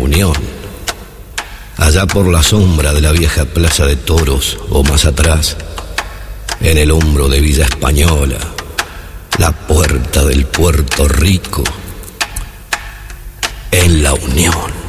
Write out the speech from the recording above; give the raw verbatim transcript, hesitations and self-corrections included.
Unión. Allá por la sombra de la vieja plaza de toros, o más atrás, en el hombro de Villa Española, la puerta del Puerto Rico, en la Unión.